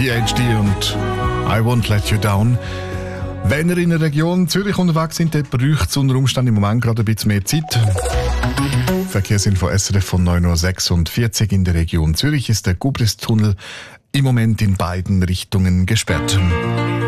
PhD und I Won't Let You Down. Wenn ihr in der Region Zürich unterwegs sind, dann braucht es unter Umständen im Moment gerade ein bisschen mehr Zeit. Verkehrsinfo SRF von 9.46 Uhr in der Region Zürich ist der Gubristunnel im Moment in beiden Richtungen gesperrt.